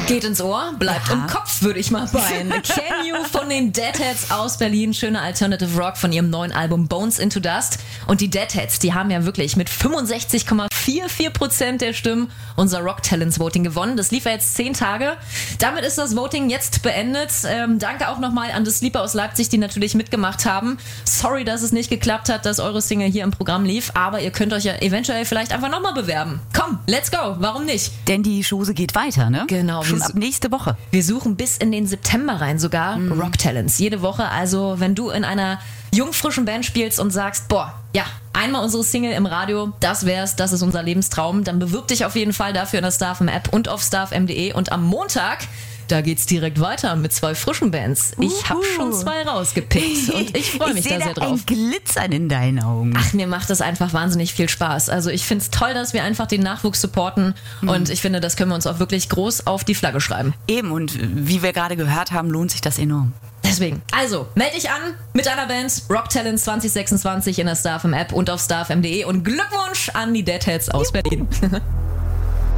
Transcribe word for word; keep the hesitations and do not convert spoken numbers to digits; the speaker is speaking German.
Geht ins Ohr, bleibt Ja. im Kopf, würde ich mal meinen. Can You von den Deadheads aus Berlin. Schöner Alternative Rock von ihrem neuen Album Bones into Dust. Und die Deadheads, die haben ja wirklich mit fünfundsechzig Komma vierundvierzig Prozent der Stimmen unser Rock Talents Voting gewonnen. Das lief ja jetzt zehn Tage. Damit ist das Voting jetzt beendet. Ähm, danke auch nochmal an The Sleeper aus Leipzig, die natürlich mitgemacht haben. Sorry, dass es nicht geklappt hat, dass eure Single hier im Programm lief, aber ihr könnt euch ja eventuell vielleicht einfach nochmal bewerben. Komm, let's go, warum nicht? Denn die Chose geht weiter, ne? Genau. Schon wir ab nächste Woche. Wir suchen bis in den September rein sogar Mhm. Rock Talents. Jede Woche. Also wenn du in einer jungfrischen Band spielst und sagst, boah, ja, einmal unsere Single im Radio, das wär's, das ist unser Lebenstraum, dann bewirb dich auf jeden Fall dafür in der Starfm App und auf starfm punkt de. Und am Montag, da geht's direkt weiter mit zwei frischen Bands. Ich habe schon zwei rausgepickt und ich freue mich ich da seh sehr da drauf. ein Glitzern in deinen Augen. Ach, mir macht das einfach wahnsinnig viel Spaß. Also ich finde es toll, dass wir einfach den Nachwuchs supporten und ich finde, das können wir uns auch wirklich groß auf die Flagge schreiben. Eben, und wie wir gerade gehört haben, lohnt sich das enorm. Deswegen, also, melde dich an mit deiner Band Rock Talents zwanzig sechsundzwanzig in der Starfm App und auf starfm punkt de und Glückwunsch an die Deadheads aus Berlin.